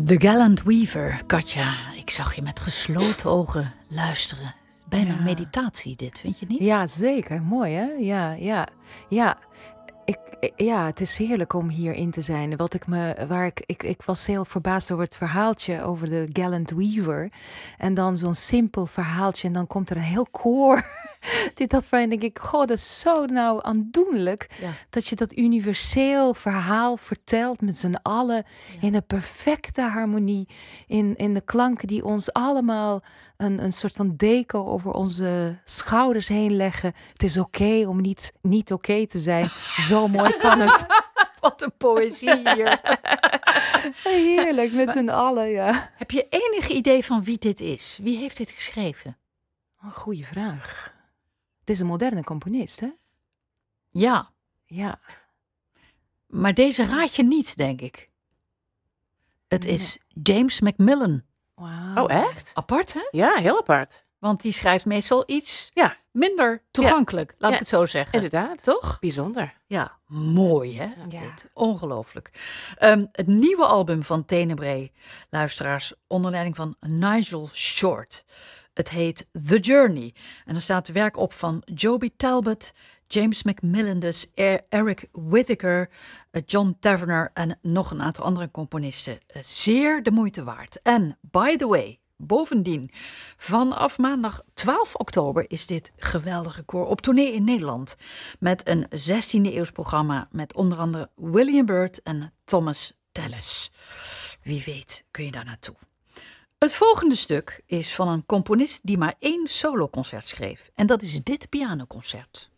The Gallant Weaver, Katja. Ik zag je met gesloten ogen luisteren. Bijna meditatie dit, vind je niet? Ja, zeker. Mooi, hè? Ja. Het is heerlijk om hierin te zijn. Ik was heel verbaasd over het verhaaltje over de Gallant Weaver. En dan zo'n simpel verhaaltje en dan komt er een heel koor. Dat denk ik, god, dat is zo nou aandoenlijk. Ja. Dat je dat universeel verhaal vertelt met z'n allen in een perfecte harmonie. In de klanken die ons allemaal een soort van deken over onze schouders heen leggen. Het is oké om niet oké te zijn. Zo mooi kan het. Wat een poëzie hier. Heerlijk, met z'n allen, ja. Heb je enig idee van wie dit is? Wie heeft dit geschreven? Een goede vraag. Het is een moderne componist, hè? Ja. Ja. Maar deze raad je niet, denk ik. Het is James Macmillan. Wauw. Oh, echt? Apart, hè? Ja, heel apart. Want die schrijft meestal iets minder toegankelijk, laat ik het zo zeggen. Inderdaad. Toch? Bijzonder. Ja, mooi hè? Ja. Dit. Ongelooflijk. Het nieuwe album van Tenebrae, luisteraars, onder leiding van Nigel Short. Het heet The Journey. En er staat werk op van Joby Talbot, James Macmillan dus, Eric Whittaker, John Tavener en nog een aantal andere componisten. Zeer de moeite waard. En by the way, bovendien, vanaf maandag 12 oktober is dit geweldige koor op tournee in Nederland. Met een 16e eeuws programma met onder andere William Byrd en Thomas Tallis. Wie weet kun je daar naartoe. Het volgende stuk is van een componist die maar 1 soloconcert schreef. En dat is dit pianoconcert.